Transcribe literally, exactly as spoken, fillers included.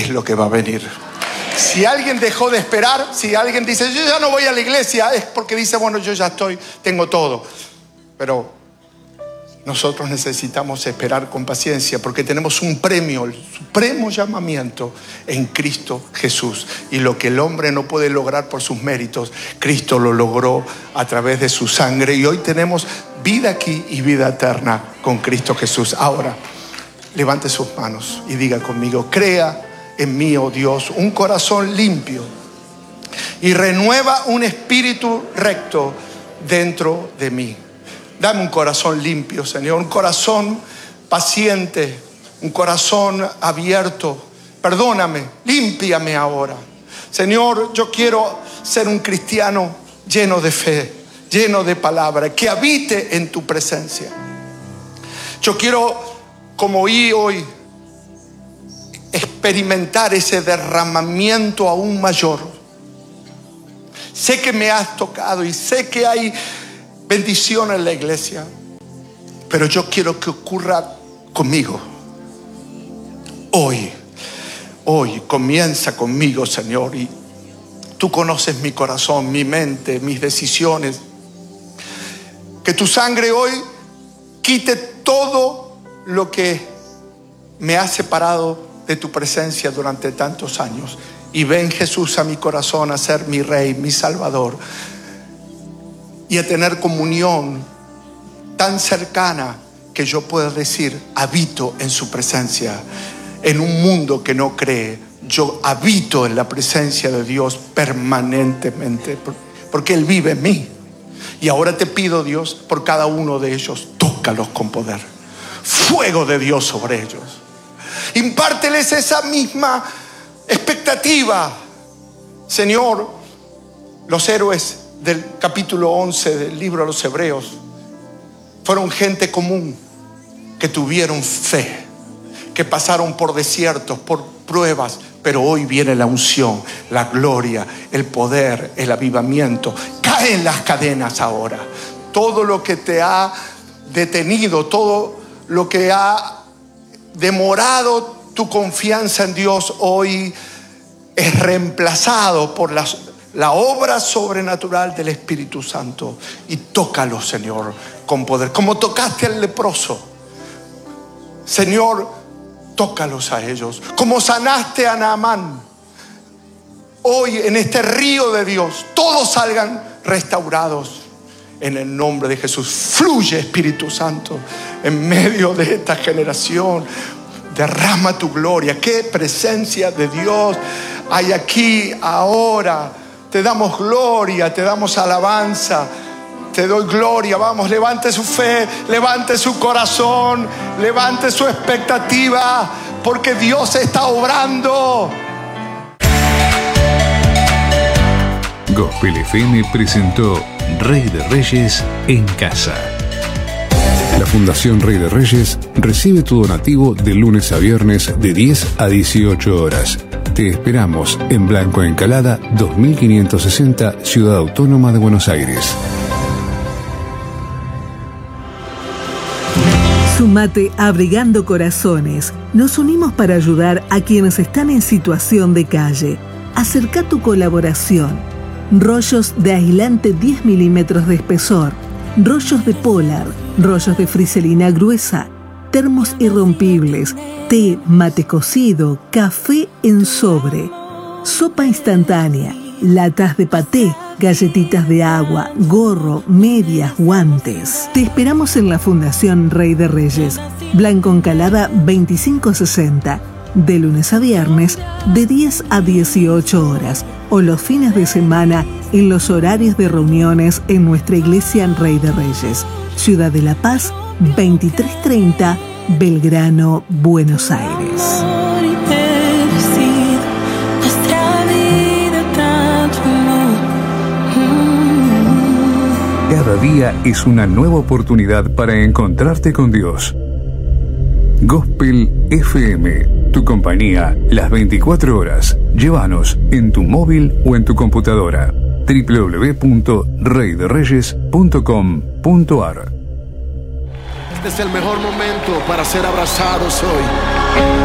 es lo que va a venir. Si alguien dejó de esperar, si alguien dice, yo ya no voy a la iglesia, es porque dice, bueno, yo ya estoy, tengo todo. Pero nosotros necesitamos esperar con paciencia porque tenemos un premio, el supremo llamamiento en Cristo Jesús. Y lo que el hombre no puede lograr por sus méritos, Cristo lo logró a través de su sangre. Y hoy tenemos vida aquí y vida eterna con Cristo Jesús. Ahora, levante sus manos y diga conmigo, crea en mí, oh Dios, un corazón limpio y renueva un espíritu recto dentro de mí. Dame un corazón limpio, Señor, un corazón paciente, un corazón abierto. Perdóname, límpiame ahora. Señor, yo quiero ser un cristiano lleno de fe, lleno de palabra, que habite en tu presencia. Yo quiero, como oí hoy, experimentar ese derramamiento aún mayor. Sé que me has tocado y sé que hay bendición en la iglesia, pero yo quiero que ocurra conmigo. Hoy, hoy comienza conmigo, Señor, y tú conoces mi corazón, mi mente, mis decisiones. Que tu sangre hoy quite todo lo que me ha separado de tu presencia durante tantos años. Y ven, Jesús, a mi corazón a ser mi Rey, mi Salvador, y a tener comunión tan cercana que yo pueda decir, habito en su presencia. En un mundo que no cree, yo habito en la presencia de Dios permanentemente, porque Él vive en mí. Y ahora te pido, Dios, por cada uno de ellos, tócalos con poder. Fuego de Dios sobre ellos. Impárteles esa misma expectativa. Señor, los héroes del capítulo once del libro de los Hebreos fueron gente común que tuvieron fe, que pasaron por desiertos, por pruebas, pero hoy viene la unción, la gloria, el poder, el avivamiento. Caen las cadenas ahora. Todo lo que te ha detenido, todo lo que ha demorado tu confianza en Dios, hoy es reemplazado por las, la obra sobrenatural del Espíritu Santo. Y tócalo, Señor, con poder, como tocaste al leproso. Señor, tócalos a ellos, como sanaste a Naamán. Hoy en este río de Dios, todos salgan restaurados en el nombre de Jesús. Fluye, Espíritu Santo, en medio de esta generación. Derrama tu gloria. Qué presencia de Dios hay aquí ahora. Te damos gloria, te damos alabanza, te doy gloria. Vamos, levante su fe, levante su corazón, levante su expectativa, porque Dios está obrando. Gospel F M presentó Rey de Reyes en casa. La Fundación Rey de Reyes recibe tu donativo de lunes a viernes de diez a dieciocho horas. Te esperamos en Blanco Encalada dos mil quinientos sesenta, Ciudad Autónoma de Buenos Aires. Sumate a Abrigando Corazones. Nos unimos para ayudar a quienes están en situación de calle. Acerca tu colaboración. Rollos de aislante diez milímetros de espesor, rollos de Polar, rollos de friselina gruesa, termos irrompibles, té, mate cocido, café en sobre, sopa instantánea, latas de paté, galletitas de agua, gorro, medias, guantes. Te esperamos en la Fundación Rey de Reyes, Blanco Encalada veinticinco sesenta, de lunes a viernes de diez a dieciocho horas, o los fines de semana en los horarios de reuniones en nuestra iglesia en Rey de Reyes, Ciudad de La Paz, veintitrés treinta, Belgrano, Buenos Aires. Cada día es una nueva oportunidad para encontrarte con Dios. Gospel F M, tu compañía las veinticuatro horas. Llévanos en tu móvil o en tu computadora. doble u doble u doble u punto rey de reyes punto com punto a r. Este es el mejor momento para ser abrazados hoy.